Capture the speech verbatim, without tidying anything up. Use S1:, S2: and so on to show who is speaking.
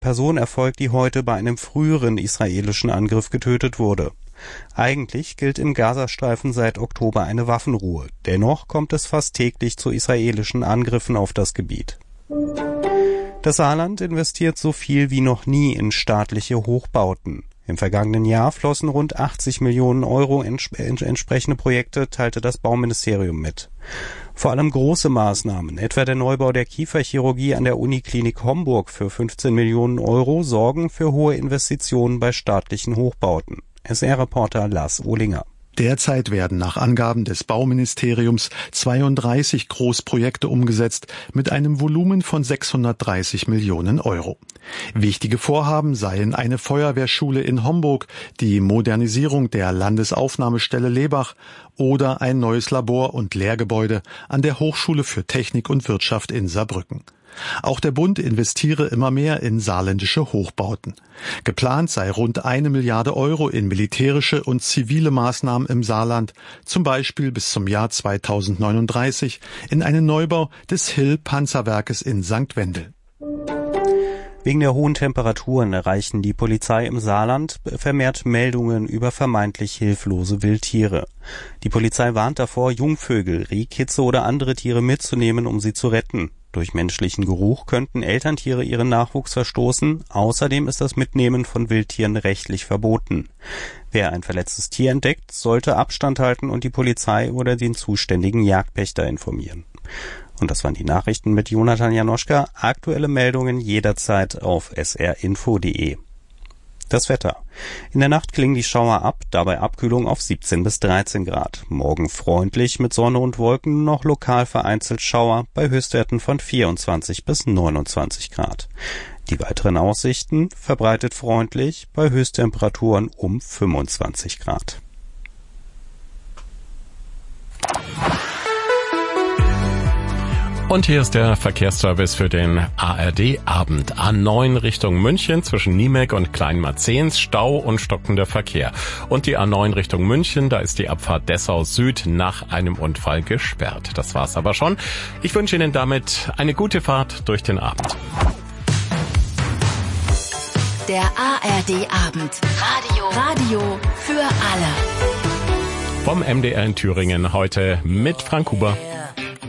S1: Person erfolgt, die heute bei einem früheren israelischen Angriff getötet wurde. Eigentlich gilt im Gazastreifen seit Oktober eine Waffenruhe. Dennoch kommt es fast täglich zu israelischen Angriffen auf das Gebiet. Das Saarland investiert so viel wie noch nie in staatliche Hochbauten. Im vergangenen Jahr flossen rund achtzig Millionen Euro in entsprechende Projekte, teilte das Bauministerium mit. Vor allem große Maßnahmen, etwa der Neubau der Kieferchirurgie an der Uniklinik Homburg für fünfzehn Millionen Euro, sorgen für hohe Investitionen bei staatlichen Hochbauten. S R-Reporter Lars Ohlinger.
S2: Derzeit werden nach Angaben des Bauministeriums zweiunddreißig Großprojekte umgesetzt mit einem Volumen von sechshundertdreißig Millionen Euro. Wichtige Vorhaben seien eine Feuerwehrschule in Homburg, die Modernisierung der Landesaufnahmestelle Lebach oder ein neues Labor- und Lehrgebäude an der Hochschule für Technik und Wirtschaft in Saarbrücken. Auch der Bund investiere immer mehr in saarländische Hochbauten. Geplant sei rund eine Milliarde Euro in militärische und zivile Maßnahmen im Saarland, zum Beispiel bis zum Jahr zweitausendneununddreißig in einen Neubau des Hill-Panzerwerkes in Sankt Wendel.
S1: Wegen der hohen Temperaturen erreichen die Polizei im Saarland vermehrt Meldungen über vermeintlich hilflose Wildtiere. Die Polizei warnt davor, Jungvögel, Rehkitze oder andere Tiere mitzunehmen, um sie zu retten. Durch menschlichen Geruch könnten Elterntiere ihren Nachwuchs verstoßen. Außerdem ist das Mitnehmen von Wildtieren rechtlich verboten. Wer ein verletztes Tier entdeckt, sollte Abstand halten und die Polizei oder den zuständigen Jagdpächter informieren. Und das waren die Nachrichten mit Jonathan Janoschka. Aktuelle Meldungen jederzeit auf s r info punkt d e. Das Wetter. In der Nacht klingen die Schauer ab, dabei Abkühlung auf siebzehn bis dreizehn Grad. Morgen freundlich mit Sonne und Wolken, noch lokal vereinzelt Schauer bei Höchstwerten von vierundzwanzig bis neunundzwanzig Grad. Die weiteren Aussichten verbreitet freundlich bei Höchsttemperaturen um fünfundzwanzig Grad.
S3: Und hier ist der Verkehrsservice für den A R D-Abend. A neun Richtung München zwischen Niemek und Kleinmarzehns, Stau und stockender Verkehr. Und die A neun Richtung München, da ist die Abfahrt Dessau Süd nach einem Unfall gesperrt. Das war's aber schon. Ich wünsche Ihnen damit eine gute Fahrt durch den Abend.
S4: Der A R D-Abend. Radio. Radio für alle.
S3: Vom M D R in Thüringen heute mit Frank Huber.